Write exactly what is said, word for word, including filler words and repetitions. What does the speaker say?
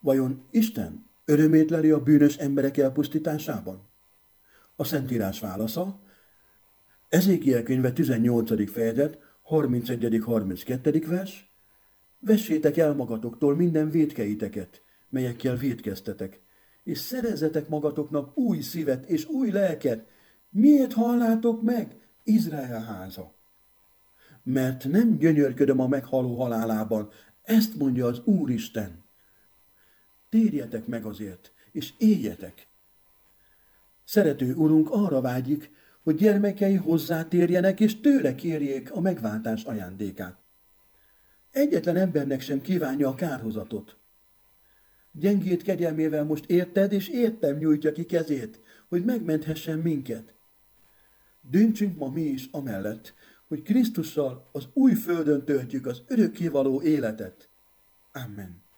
Vajon Isten örömét leli a bűnös emberek elpusztításában? A Szentírás válasza: Ezékiel könyve tizennyolcadik fejezet, harmincegyedik harminckettedik vers. Vessétek el magatoktól minden vétkeiteket, melyekkel vétkeztetek, és szerezzetek magatoknak új szívet és új lelket. Miért hallátok meg, Izrael háza? Mert nem gyönyörködöm a meghaló halálában, ezt mondja az Úristen. Térjetek meg azért, és éljetek. Szerető Urunk arra vágyik, hogy gyermekei hozzátérjenek, és tőle kérjék a megváltás ajándékát. Egyetlen embernek sem kívánja a kárhozatot. Gyengét kegyelmével most érted, és értem nyújtja ki kezét, hogy megmenthessen minket. Döntsünk ma mi is amellett, hogy Krisztussal az új földön töltjük az örökkévaló életet. Amen.